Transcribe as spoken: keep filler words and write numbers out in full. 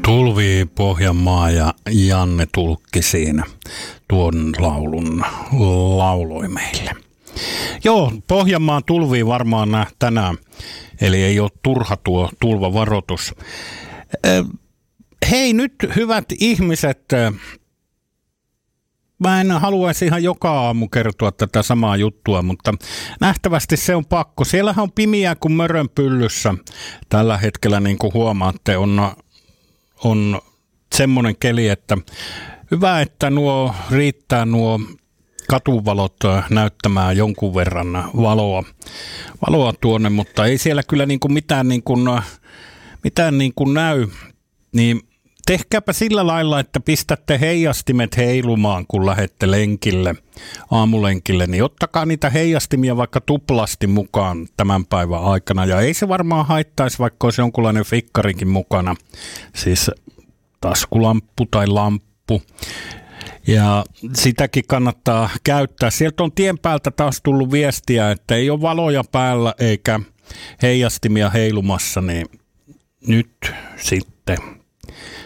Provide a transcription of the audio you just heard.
Tulvii Pohjanmaa ja Janne Tulkki siinä tuon laulun lauloi meille. Joo, Pohjanmaan tulvii varmaan nää tänään, eli ei ole turha tuo tulvavaroitus. Hei nyt hyvät ihmiset, mä en haluaisi ihan joka aamu kertoa tätä samaa juttua, mutta nähtävästi se on pakko. Siellähän on pimiä kuin mörönpyllyssä tällä hetkellä, niin kuin huomaatte, on, on semmoinen keli, että hyvä, että nuo riittää nuo katuvalot näyttämään jonkun verran valoa, valoa tuonne, mutta ei siellä kyllä niin kuin mitään, niin kuin, mitään niin kuin näy, niin tehkääpä sillä lailla, että pistätte heijastimet heilumaan, kun lähdette lenkille, aamulenkille, niin ottakaa niitä heijastimia vaikka tuplasti mukaan tämän päivän aikana. Ja ei se varmaan haittaisi, vaikka olisi jonkunlainen fikkarikin mukana, siis taskulamppu tai lamppu. Ja sitäkin kannattaa käyttää. Sieltä on tien päältä taas tullut viestiä, että ei ole valoja päällä eikä heijastimia heilumassa, niin nyt sitten